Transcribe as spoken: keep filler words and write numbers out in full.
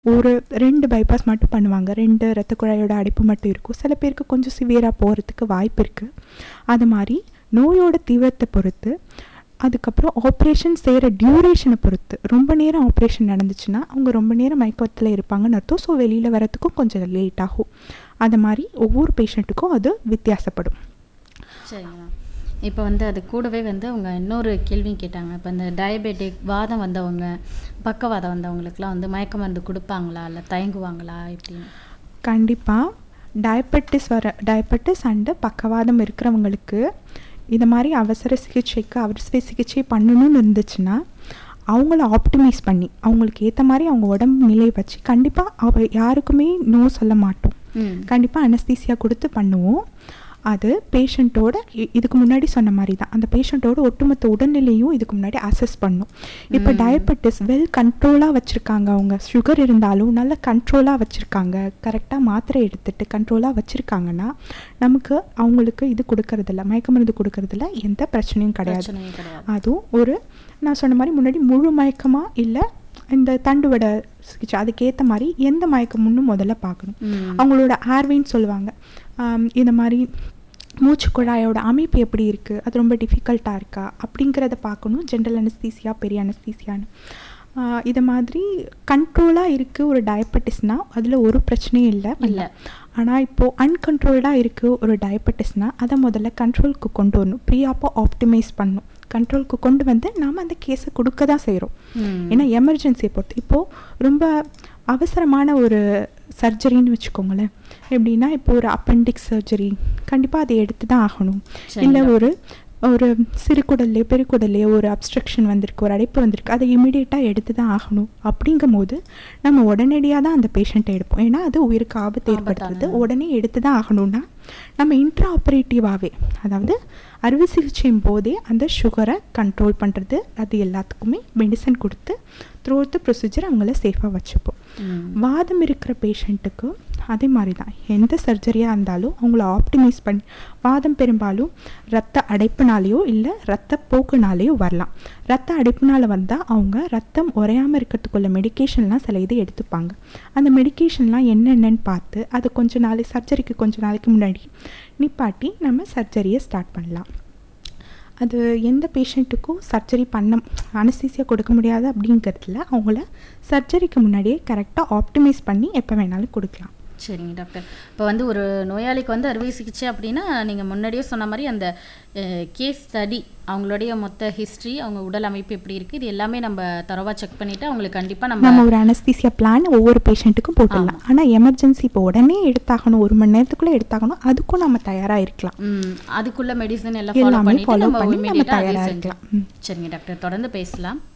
ஒரு ரெண்டு பைபாஸ் மட்டும் பண்ணுவாங்க. ரெண்டு இரத்த குழாயோட அடைப்பு மட்டும் இருக்கும். சில பேருக்கு கொஞ்சம் சிவியராக போகிறதுக்கு வாய்ப்பு இருக்குது. அது மாதிரி நோயோட தீவிரத்தை பொறுத்து, அதுக்கப்புறம் ஆப்ரேஷன் செய்கிற டியூரேஷனை பொறுத்து, ரொம்ப நேரம் ஆப்ரேஷன் நடந்துச்சுன்னா அவங்க ரொம்ப நேரம் மயக்கத்தில் இருப்பாங்கன்னு அர்த்தம். ஸோ வெளியில் வரத்துக்கும் கொஞ்சம் லேட் ஆகும். அது மாதிரி ஒவ்வொரு பேஷண்ட்டுக்கும் அது வித்தியாசப்படும். சரிங்களா. இப்போ வந்து அது கூடவே வந்து அவங்க இன்னொரு கேள்வியும் கேட்டாங்க. இப்போ இந்த டயபெட்டிக் வாதம் வந்தவங்க, பக்கவாதம் வந்தவங்களுக்குலாம் வந்து மயக்க மருந்து கொடுப்பாங்களா, இல்லை தயங்குவாங்களா எப்படின்னு? கண்டிப்பாக டயபெட்டிஸ் வர டயபெட்டிஸ் அண்டு பக்கவாதம் இருக்கிறவங்களுக்கு இது மாதிரி அவசர சிகிச்சைக்கு அவசர சிகிச்சை பண்ணணும்னு இருந்துச்சுன்னா அவங்கள ஆப்டிமைஸ் பண்ணி அவங்களுக்கு ஏற்ற மாதிரி அவங்க உடம்பு நிலையை வச்சு கண்டிப்பாக அவ யாருக்குமே நோ சொல்ல மாட்டோம். கண்டிப்பாக அனஸ்தீசியா கொடுத்து பண்ணுவோம். அது பேஷண்ட்டோட இதுக்கு முன்னாடி சொன்ன மாதிரி தான் அந்த பேஷண்ட்டோட ஒட்டுமொத்த உடல்நிலையும் இதுக்கு முன்னாடி அசஸ் பண்ணும். இப்போ டயபெட்டிஸ் வெல் கண்ட்ரோலாக வச்சுருக்காங்க, அவங்க சுகர் இருந்தாலும் நல்ல கண்ட்ரோலாக வச்சுருக்காங்க, கரெக்டாக மாத்திரை எடுத்துகிட்டு கண்ட்ரோலாக வச்சுருக்காங்கன்னா நமக்கு அவங்களுக்கு இது கொடுக்கறதில்ல, மயக்க மருந்து கொடுக்கறதில்ல, எந்த பிரச்சனையும் கிடையாது. அதுவும் ஒரு நான் சொன்ன மாதிரி முன்னாடி முழு மயக்கமாக இல்லை இந்த தண்டுவட சிகிச்சை அதுக்கேற்ற மாதிரி எந்த மயக்கமுன்னு முதல்ல பார்க்கணும். அவங்களோட ஏர்வேன்னு சொல்லுவாங்க, இந்த மாதிரி மூச்சு குழாயோட அமைப்பு எப்படி இருக்குது, அது ரொம்ப டிஃபிகல்ட்டாக இருக்கா அப்படிங்கிறத பார்க்கணும். ஜென்ரல் அனஸ்தீசியா பெரிய அனஸ்தீசியான்னு இது மாதிரி கண்ட்ரோலாக இருக்குது. ஒரு டயபெட்டிஸ்னால் அதில் ஒரு பிரச்சனையும் இல்லை இல்லை ஆனால் இப்போது அன்கண்ட்ரோல்டாக இருக்குது ஒரு டயபெட்டிஸ்னால் அதை முதல்ல கண்ட்ரோலுக்கு கொண்டு வரணும். ப்ரீயாப்போ ஆப்டிமைஸ் பண்ணணும். கண்ட்ரோலுக்கு கொண்டு வந்து நாம் அந்த கேஸை கொடுக்க தான் செய்கிறோம். ஏன்னா எமர்ஜென்சியை பொறுத்து இப்போது ரொம்ப அவசரமான ஒரு சர்ஜரின்னு வச்சுக்கோங்களேன். எப்படின்னா இப்போ ஒரு அப்பெண்டிக்ஸ் சர்ஜரி கண்டிப்பாக அதை எடுத்து தான் ஆகணும். இல்லை ஒரு ஒரு சிறுகுடல்லையோ பெருக்குடல்லையோ ஒரு அப்ஸ்ட்ரக்ஷன் வந்திருக்கு, ஒரு அடைப்பு வந்திருக்கு, அதை இமீடியட்டாக எடுத்து தான் ஆகணும். அப்படிங்கும் போது நம்ம உடனடியாக தான் அந்த பேஷண்ட்டை எடுப்போம். ஏன்னா அது உயிருக்கு ஆபத்து ஏற்படுத்துறது. உடனே எடுத்து தான் ஆகணும்னா நம்ம இன்ட்ரா ஆப்ரேட்டிவாகவே அதாவது அறுவை சிகிச்சையும் போதே அந்த சுகரை கண்ட்ரோல் பண்ணுறது, அது எல்லாத்துக்குமே மெடிசன் கொடுத்து த்ரூ அவுட் த ப்ரொசீஜர் அவங்கள சேஃபாக வச்சுப்போம். வாதம் இருக்கிற பேஷண்ட்டுக்கு அதே மாதிரி தான் எந்த சர்ஜரியாக இருந்தாலும் அவங்கள ஆப்டிமைஸ் பண்ணி, வாதம் பெரும்பாலும் ரத்த அடைப்புனாலேயோ இல்லை ரத்த போக்குனாலேயோ வரலாம். ரத்த அடைப்புனால் வந்தால் அவங்க ரத்தம் உறையாமல் இருக்கிறதுக்குள்ள மெடிக்கேஷன்லாம் சில இது எடுத்துப்பாங்க. அந்த மெடிக்கேஷன்லாம் என்னென்னு பார்த்து அது கொஞ்சம் நாளைக்கு சர்ஜரிக்கு கொஞ்சம் நாளைக்கு முன்னாடி நிப்பாட்டி நம்ம சர்ஜரியை ஸ்டார்ட் பண்ணலாம். அது எந்த பேஷண்ட்டுக்கும் சர்ஜரி பண்ண அனஸ்தீசியா கொடுக்க முடியாது அப்படிங்கிறதுல அவங்கள சர்ஜரிக்கு முன்னாடியே கரெக்டாக ஆப்டிமைஸ் பண்ணி எப்போ வேணாலும் கொடுக்கலாம். சரிங்க டாக்டர். இப்போ வந்து ஒரு நோயாளிக்கு வந்து அறுவை சிகிச்சை அப்படின்னா நீங்கள் முன்னாடியே சொன்ன மாதிரி அந்த கேஸ் ஸ்டடி, அவங்களுடைய மொத்த ஹிஸ்ட்ரி, அவங்க உடல் அமைப்பு எப்படி இருக்குது, இது எல்லாமே நம்ம தரவாக செக் பண்ணிவிட்டு அவங்களுக்கு கண்டிப்பாக நம்ம நம்ம ஒரு அனஸ்தீசியா பிளான் ஒவ்வொரு பேஷண்ட்டுக்கும் போட்டுடலாம். ஆனால் எமர்ஜென்சி இப்போ உடனே எடுத்தாகணும், ஒரு மணி நேரத்துக்குள்ளே எடுத்தாகணும், அதுக்கும் நம்ம தயாராக இருக்கலாம். அதுக்குள்ள மெடிசன் எல்லாம் ஃபாலோ பண்ணிட்டு நம்ம இமீடியட்டாக தயாராக இருக்கலாம். சரிங்க டாக்டர், தொடர்ந்து பேசலாம்.